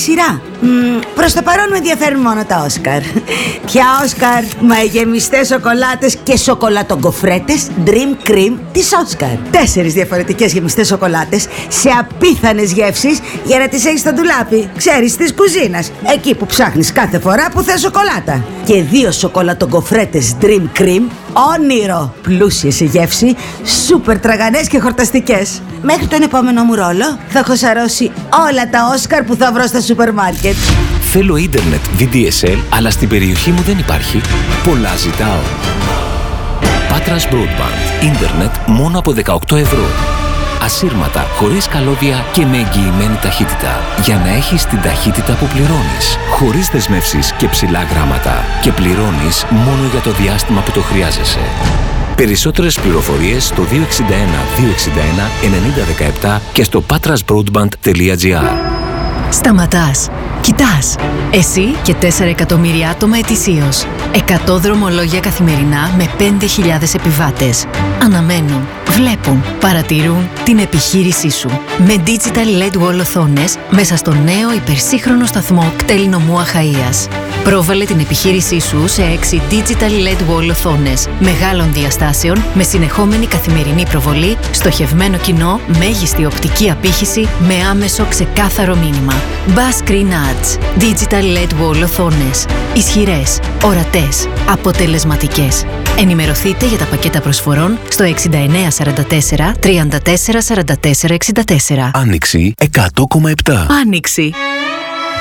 σειρά. Προς το παρόν με ενδιαφέρουν μόνο τα Όσκαρ. Ποια Όσκαρ? Μα οι γεμιστές σοκολάτες και σοκολατογκοφρέτες Dream Cream της Όσκαρ. 4 διαφορετικές γεμιστές σοκολάτες σε απίθανες γεύσεις για να τις έχεις στο ντουλάπι. Ξέρεις, της κουζίνας. Εκεί που ψάχνεις κάθε φορά που θες σοκολάτα. Και 2 σοκολατογκοφρέτες Dream Cream. Όνειρο! Πλούσιες σε γεύση, σούπερ τραγανές και χορταστικές. Μέχρι τον επόμενο μου ρόλο θα έχω σαρώσει όλα τα Όσκαρ που θα βρω στα σούπερ μάρκετ. Θέλω ίντερνετ VDSL, αλλά στην περιοχή μου δεν υπάρχει. Πολλά ζητάω. Patras Broadband. Ίντερνετ μόνο από 18 ευρώ. Ασύρματα, χωρίς καλώδια και με εγγυημένη ταχύτητα. Για να έχεις την ταχύτητα που πληρώνεις. Χωρίς δεσμεύσεις και ψηλά γράμματα. Και πληρώνεις μόνο για το διάστημα που το χρειάζεσαι. Περισσότερες πληροφορίες στο 261 261 9017 και στο patrasbroadband.gr. Σταματάς. Κοιτάς. Εσύ και 4 εκατομμύρια άτομα ετησίως. 100 δρομολόγια καθημερινά με 5.000 επιβάτες. Αναμένουν, βλέπουν, παρατηρούν την επιχείρησή σου. Με Digital LED Wall οθόνες μέσα στο νέο υπερσύγχρονο σταθμό κτέλ νομού Αχαΐας. Πρόβαλε την επιχείρησή σου σε 6 Digital LED Wall οθόνες μεγάλων διαστάσεων με συνεχόμενη καθημερινή προβολή, στοχευμένο κοινό, μέγιστη οπτική απήχηση με άμεσο ξεκάθαρο μήνυμα. Bass Screen Ads. Digital LED Wall οθόνες. Ισχυρές, ορατές, αποτελεσματικές. Ενημερωθείτε για τα πακέτα προσφορών στο 6944 34 44 64. Άνοιξη 100,7. Άνοιξη.